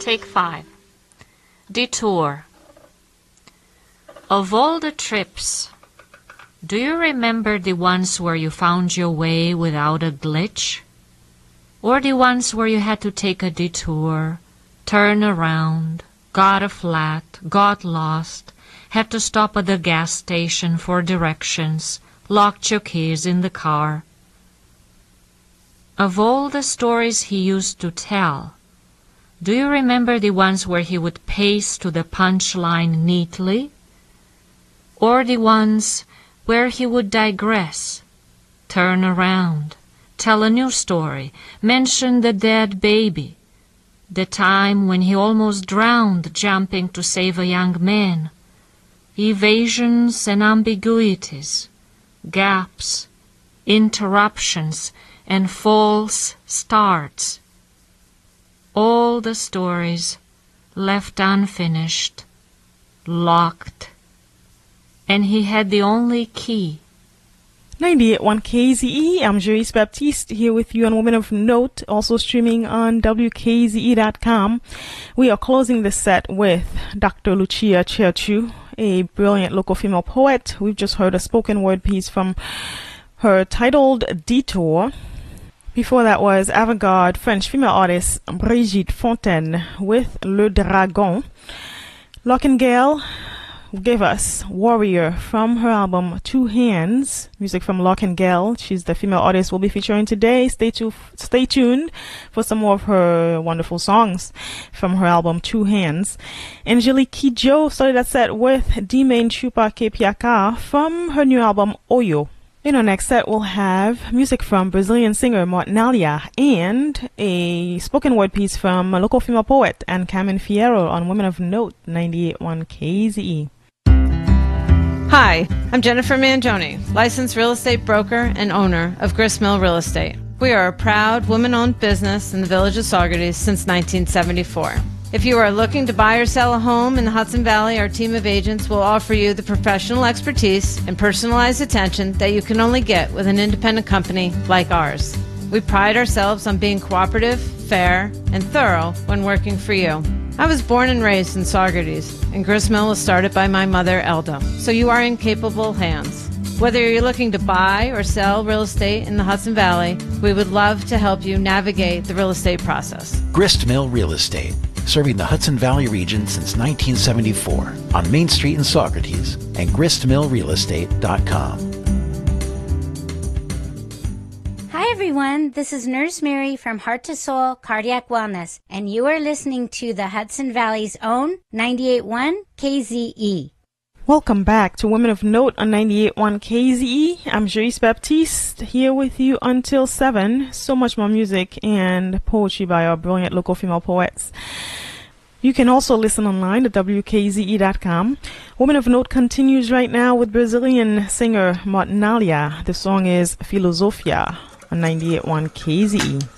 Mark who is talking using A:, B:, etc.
A: Take 5. Detour. Of all the trips, do you remember the ones where you found your way without a glitch? Or the ones where you had to take a detour, turn around, got a flat, got lost, had to stop at the gas station for directions, locked your keys in the car? Of all the stories he used to tell, do you remember the ones where he would pace to the punchline neatly? Or the ones where he would digress, turn around, tell a new story, mention the dead baby, the time when he almost drowned jumping to save a young man, evasions and ambiguities, gaps, interruptions, and false starts? All the stories left unfinished, locked, and he had the only key.
B: 98.1 KZE, I'm Joyce Baptiste here with you on Women of Note, also streaming on WKZE.com. We are closing the set with Dr. Lucia Cherchu, a brilliant local female poet. We've just heard a spoken word piece from her titled Detour. Before that was avant-garde French female artist Brigitte Fontaine with Le Dragon. Lockingale gave us Warrior from her album Two Hands. Music from Lockingale. She's the female artist we'll be featuring today. Stay tuned for some more of her wonderful songs from her album Two Hands. Angelique Kidjo started that set with D-Main Chupa Kepiaka from her new album Oyo. In our next set, we'll have music from Brazilian singer Martinalia and a spoken word piece from a local female poet, Anne Carmen Fierro, on Women of Note, 98.1 KZE.
C: Hi, I'm Jennifer Mangione, licensed real estate broker and owner of Gristmill Real Estate. We are a proud woman-owned business in the village of Saugerties since 1974. If you are looking to buy or sell a home in the Hudson Valley, our team of agents will offer you the professional expertise and personalized attention that you can only get with an independent company like ours. We pride ourselves on being cooperative, fair, and thorough when working for you. I was born and raised in Saugerties, and Gristmill was started by my mother, Elda, so you are in capable hands. Whether you're looking to buy or sell real estate in the Hudson Valley, we would love to help you navigate the real estate process.
D: Gristmill Real Estate, serving the Hudson Valley region since 1974 on Main Street in Saugerties and gristmillrealestate.com.
E: Hi everyone, this is Nurse Mary from Heart to Soul Cardiac Wellness, and you are listening to the Hudson Valley's own 98.1 KZE.
B: Welcome back to Women of Note on 98.1 KZE. I'm Joyce Baptiste here with you until 7. So much more music and poetry by our brilliant local female poets. You can also listen online at WKZE.com. Women of Note continues right now with Brazilian singer Martinalia. The song is Filosofia on 98.1 KZE.